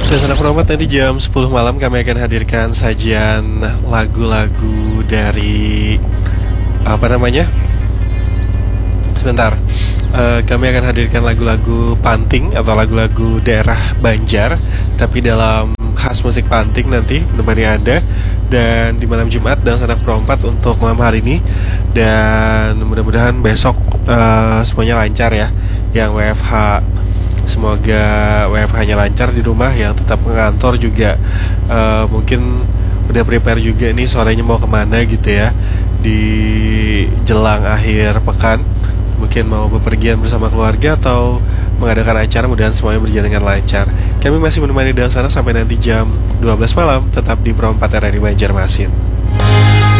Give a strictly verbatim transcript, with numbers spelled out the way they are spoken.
Dan sanak hormat, nanti jam sepuluh malam kami akan hadirkan sajian lagu-lagu dari apa namanya? Sebentar. Uh, kami akan hadirkan lagu-lagu panting atau lagu-lagu daerah Banjar, tapi dalam khas musik panting nanti menemani Anda dan di malam Jumat dan sanak perempat untuk malam hari ini. Dan mudah-mudahan besok uh, semuanya lancar ya, yang W F H. Semoga W F H-nya lancar di rumah, yang tetap ke kantor juga uh, mungkin udah prepare juga nih sorenya mau kemana gitu ya di jelang akhir pekan. Mungkin mau bepergian bersama keluarga atau mengadakan acara, mudah-mudahan semuanya berjalan dengan lancar. Kami masih menemani dan sana sampai nanti jam dua belas malam, tetap di Pro empat R R I Banjarmasin.